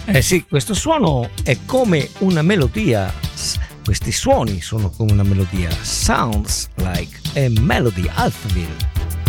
Eh sì, questo suono è come una melodia. Questi suoni sono come una melodia. Sounds like a melody, Alphaville.